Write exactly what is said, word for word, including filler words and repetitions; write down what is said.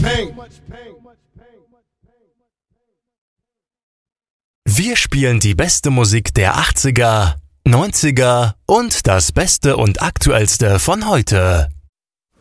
pain. Wir spielen die beste Musik der achtziger, neunziger und das Beste und Aktuellste von heute.